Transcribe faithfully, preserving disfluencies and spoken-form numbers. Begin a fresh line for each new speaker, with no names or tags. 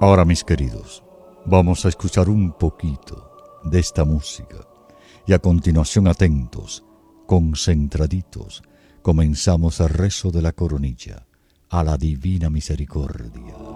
Ahora, mis queridos, vamos a escuchar un poquito de esta música y a continuación, atentos, concentraditos, comenzamos el rezo de la coronilla a la Divina Misericordia.